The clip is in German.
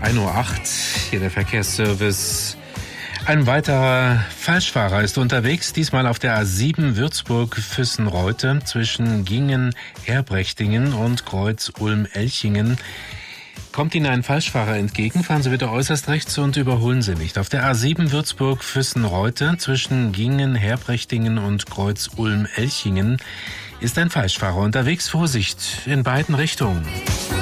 1:08 Uhr, hier der Verkehrsservice. Ein weiterer Falschfahrer ist unterwegs, diesmal auf der A7 Würzburg-Füssen-Reute zwischen Gingen-Erbrechtingen und Kreuz-Ulm-Elchingen. Kommt Ihnen ein Falschfahrer entgegen, fahren Sie bitte äußerst rechts und überholen Sie nicht. Auf der A7 Würzburg-Füssen-Reute zwischen Gingen-Erbrechtingen und Kreuz-Ulm-Elchingen ist ein Falschfahrer unterwegs. Vorsicht in beiden Richtungen.